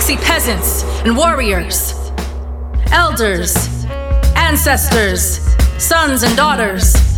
see peasants and warriors, elders, ancestors, sons and daughters,